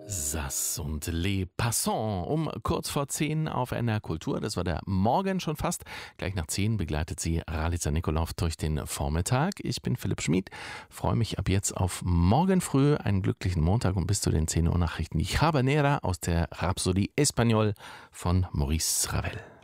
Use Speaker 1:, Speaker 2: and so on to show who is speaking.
Speaker 1: Sass und Les Passants um kurz vor 10 auf NR Kultur. Das war der Morgen schon fast. Gleich nach 10 begleitet sie Ralica Nikolov durch den Vormittag. Ich bin Philipp Schmid, freue mich ab jetzt auf morgen früh, einen glücklichen Montag und bis zu den 10 Uhr Nachrichten. Die Habanera aus der Rhapsodie Espagnol von Maurice Ravel.